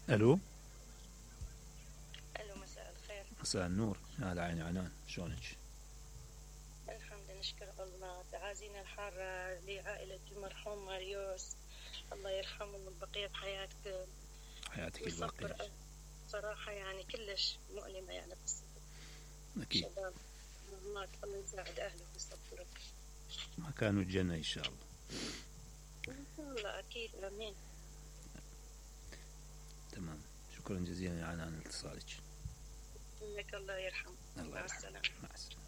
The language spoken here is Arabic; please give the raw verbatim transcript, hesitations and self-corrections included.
الو. الو، مساء الخير. مساء النور، على عيني عنان، شلونك؟ الحمد نشكر الله. تعازينا الحارة لعائلة المرحوم ماريوس، الله يرحمه من بقية حياتك حياتك ويصبر. الباقية. صراحة يعني كلش مؤلمة يعني قصة أكيد. شباب مات، الله يساعد أهله ويصبره ما كانوا الجنة إن شاء الله. إن شاء الله. أكيد، آمين. تمام، شكرا جزيلا يا عنان لاتصالك. إنك الله يرحمه. الله مع يرحمه. السلامة. مع السلامة.